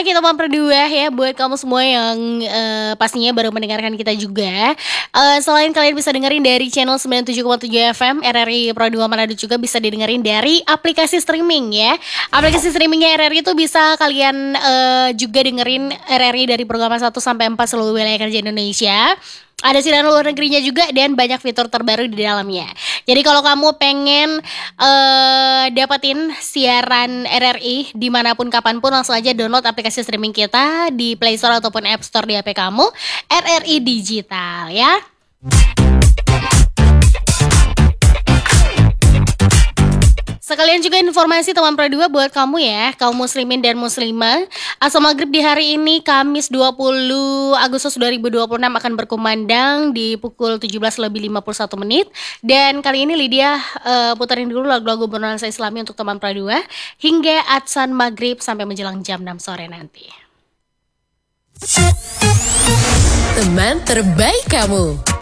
Oke teman berdua ya, buat kamu semua yang pastinya baru mendengarkan kita juga. Selain kalian bisa dengerin dari channel 97,7 FM RRI Pro 2 Manado, juga bisa didengerin dari aplikasi streaming ya. Aplikasi streamingnya RRI itu bisa kalian juga dengerin RRI dari program 1 sampai 4 seluruh wilayah kerja Indonesia. Ada siaran luar negerinya juga dan banyak fitur terbaru di dalamnya. Jadi kalau kamu pengen dapetin siaran RRI dimanapun kapanpun, langsung aja download aplikasi streaming kita di Play Store ataupun App Store di HP kamu, RRI Digital ya. Sekalian juga informasi teman Pro 2 buat kamu ya, kaum muslimin dan muslimah. Azan maghrib di hari ini Kamis 20 Agustus 2026 akan berkumandang di pukul 17:51 menit. Dan kali ini Lydia puterin dulu lagu-lagu bernuansa Islami untuk teman Pro 2 hingga azan maghrib sampai menjelang jam 6 sore nanti. Teman terbaik kamu.